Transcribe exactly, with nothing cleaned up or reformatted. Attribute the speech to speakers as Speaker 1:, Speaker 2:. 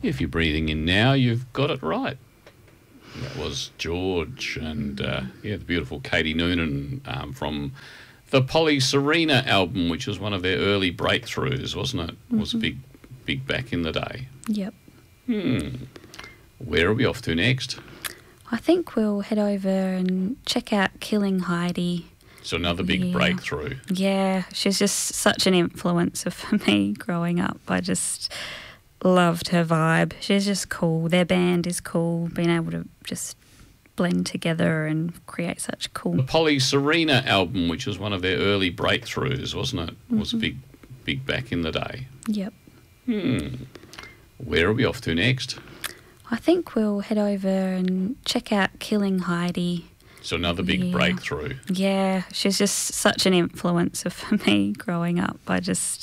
Speaker 1: If you're breathing in now, you've got it right. That was George and, uh, yeah, the beautiful Katie Noonan um, from the Polly Serena album, which was one of their early breakthroughs, wasn't it? It was
Speaker 2: Mm-hmm.
Speaker 1: big, big back in the day.
Speaker 2: Yep.
Speaker 1: Hmm. Where are we off to next?
Speaker 2: I think we'll head over and check out Killing Heidi.
Speaker 1: So another big
Speaker 2: Yeah.
Speaker 1: breakthrough.
Speaker 2: Yeah, she's just such an influencer for me growing up. I just loved her vibe. She's just cool. Their band is cool. Being able to just blend together and create such
Speaker 1: The
Speaker 2: cool.
Speaker 1: Polly Serena album, which was one of their early breakthroughs, wasn't it? It was
Speaker 2: Mm-hmm.
Speaker 1: big, big back in the day.
Speaker 2: Yep.
Speaker 1: Hmm. Where are we off to next?
Speaker 2: I think we'll head over and check out Killing Heidi.
Speaker 1: So another big
Speaker 2: Yeah.
Speaker 1: breakthrough.
Speaker 2: Yeah, she's just such an influencer for me growing up. I just